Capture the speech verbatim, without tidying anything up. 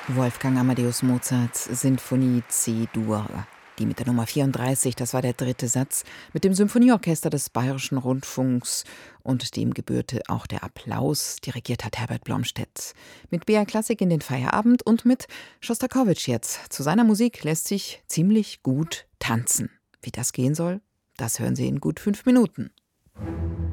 Wolfgang Amadeus Mozarts Sinfonie C-Dur. Die mit der Nummer vierunddreißig, das war der dritte Satz, mit dem Symphonieorchester des Bayerischen Rundfunks, und dem gebührte auch der Applaus. Dirigiert hat Herbert Blomstedt. Mit B R Klassik in den Feierabend und mit Schostakowitsch jetzt. Zu seiner Musik lässt sich ziemlich gut tanzen. Wie das gehen soll, das hören Sie in gut fünf Minuten.